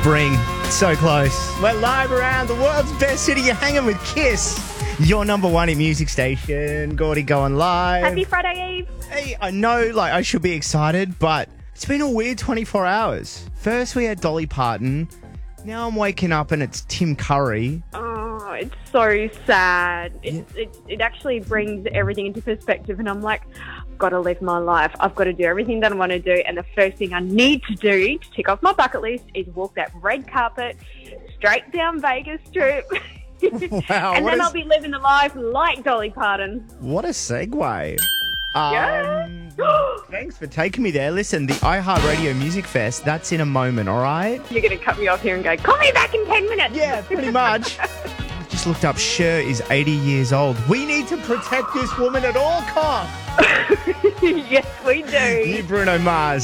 spring. So close. We're live around the world's best city. You're hanging with Kiss. Your number one in music station. Gordy going live. Happy Friday Eve. Hey, I know I should be excited, but it's been a weird 24 hours. First we had Dolly Parton. Now I'm waking up and it's Tim Curry. Oh, it's so sad. It actually brings everything into perspective, and I'm like, I've got to live my life. I've got to do everything that I want to do, and the first thing I need to do to tick off my bucket list is walk that red carpet straight down Vegas Strip. Wow. And then I'll be living the life like Dolly Parton. What a segue. Yeah. Thanks for taking me there. Listen, the iHeartRadio Music Fest, that's in a moment, all right? You're going to cut me off here and go, call me back in 10 minutes. Yeah, pretty much. I just looked up, Cher is 80 years old. We need to protect this woman at all costs. Yes, we do. New Bruno Mars.